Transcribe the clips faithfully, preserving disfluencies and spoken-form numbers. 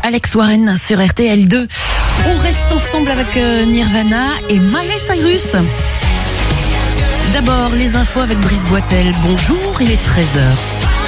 Alex Warren sur R T L deux. On reste ensemble avec Nirvana et Miley Cyrus. D'abord, les infos avec Brice Boitel. Bonjour, il est treize heures.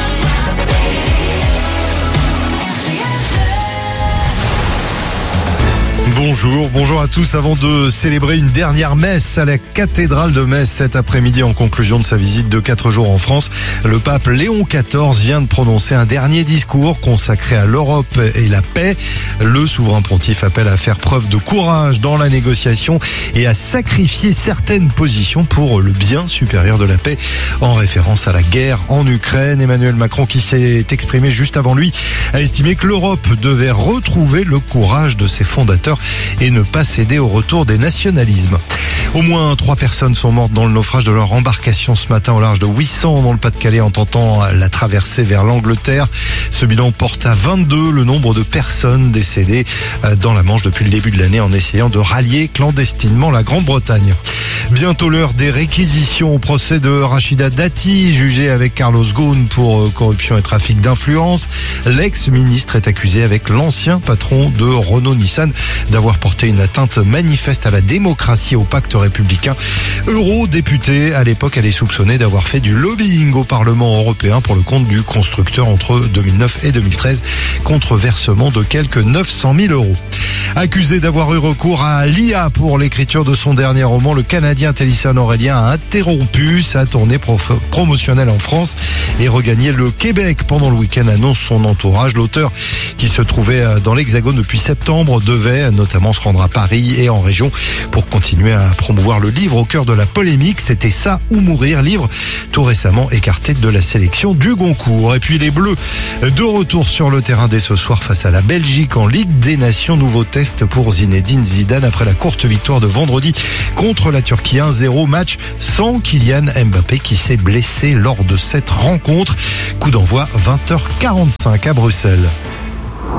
Bonjour, bonjour à tous. Avant de célébrer une dernière messe à la cathédrale de Metz cet après-midi en conclusion de sa visite de quatre jours en France, le pape Léon quatorze vient de prononcer un dernier discours consacré à l'Europe et la paix. Le souverain pontife appelle à faire preuve de courage dans la négociation et à sacrifier certaines positions pour le bien supérieur de la paix, en référence à la guerre en Ukraine. Emmanuel Macron, qui s'est exprimé juste avant lui, a estimé que l'Europe devait retrouver le courage de ses fondateurs et ne pas céder au retour des nationalismes. Au moins trois personnes sont mortes dans le naufrage de leur embarcation ce matin au large de Ouessant dans le Pas-de-Calais en tentant la traversée vers l'Angleterre. Ce bilan porte à vingt-deux le nombre de personnes décédées dans la Manche depuis le début de l'année en essayant de rallier clandestinement la Grande-Bretagne. Bientôt l'heure des réquisitions au procès de Rachida Dati, jugée avec Carlos Ghosn pour corruption et trafic d'influence. L'ex-ministre est accusé avec l'ancien patron de Renault-Nissan d'avoir porté une atteinte manifeste à la démocratie et au pacte républicain. Eurodéputée, à l'époque, elle est soupçonnée d'avoir fait du lobbying au Parlement européen pour le compte du constructeur entre deux mille neuf et deux mille treize, contre versement de quelques neuf cent mille euros. Accusé d'avoir eu recours à l'I A pour l'écriture de son dernier roman, le Canadien Télisson Aurélien a interrompu sa tournée prof- promotionnelle en France et regagné le Québec pendant le week-end, annonce son entourage. L'auteur, qui se trouvait dans l'Hexagone depuis septembre, devait notamment se rendre à Paris et en région pour continuer à promouvoir le livre au cœur de la polémique. C'était Ça ou mourir, livre tout récemment écarté de la sélection du Goncourt. Et puis les Bleus, de retour sur le terrain dès ce soir face à la Belgique en Ligue des Nations. Nouveau test pour Zinedine Zidane après la courte victoire de vendredi contre la Turquie un zéro. Match sans Kylian Mbappé qui s'est blessé lors de cette rencontre. Coup d'envoi vingt heures quarante-cinq à Bruxelles.